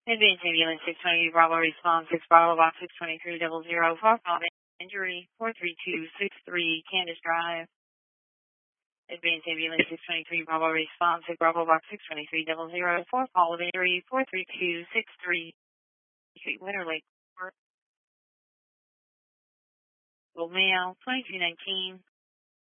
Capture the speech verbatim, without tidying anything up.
Advanced Ambulance six twenty Bravo response six Bravo box six twenty-three zero zero for call injury four three two six three Candace Drive. Advanced Ambulance six twenty-three Bravo response six Bravo box six twenty-three zero zero for call of injury four three two six three Winter Lake Court. Mail twenty-two nineteen